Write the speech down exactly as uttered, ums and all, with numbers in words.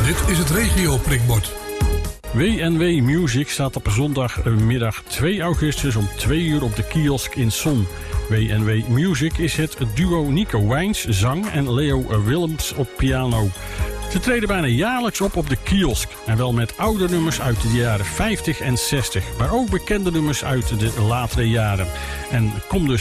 Dit is het regio prikbord. W en W Music staat op zondagmiddag twee augustus om twee uur op de kiosk in Son. W en W Music is het duo Nico Wijns, zang en Leo Willems op piano. Ze treden bijna jaarlijks op op de kiosk. En wel met oude nummers uit de jaren vijftig en zestig. Maar ook bekende nummers uit de latere jaren. En kom dus